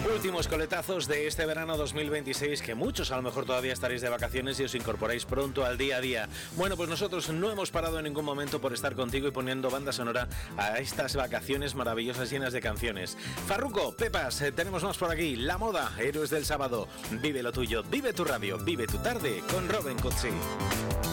Últimos coletazos de este verano 2026, que muchos a lo mejor todavía estaréis de vacaciones y os incorporáis pronto al día a día. Bueno, pues nosotros no hemos parado en ningún momento por estar contigo y poniendo banda sonora a estas vacaciones maravillosas llenas de canciones. Farruko, Pepas, tenemos más por aquí. La moda, héroes del sábado. Vive lo tuyo, vive tu radio, vive tu tarde con Robin Cutsi.